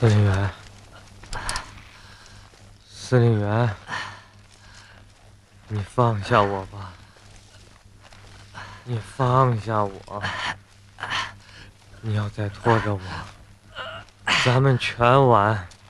司令员，司令员，你放下我吧，你放下我，你要再拖着我，咱们全完。